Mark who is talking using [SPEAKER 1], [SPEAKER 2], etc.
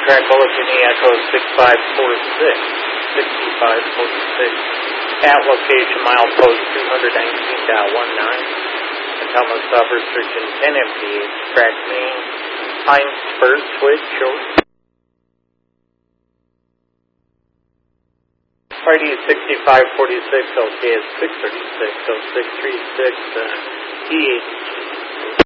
[SPEAKER 1] track Olefini Echo 6546. At location milepost 219.19. Thomas stop restriction 10 mph. Track main. Pine spur switch short. Friday 6546, LKS 636, 0636, EH